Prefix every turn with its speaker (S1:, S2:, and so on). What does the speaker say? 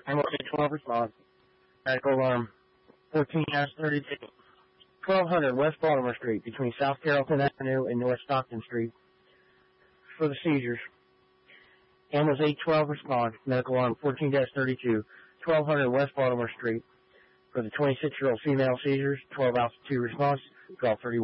S1: Ambulance 12 response. Medical alarm 14-32. 1200 West Baltimore Street between South Carrollton Avenue and North Stockton Street for the seizures. Ambulance 812 response. Medical alarm 14-32. 1200 West Baltimore Street for the 26-year-old female seizures. 12 Alpha 2 response. 1231.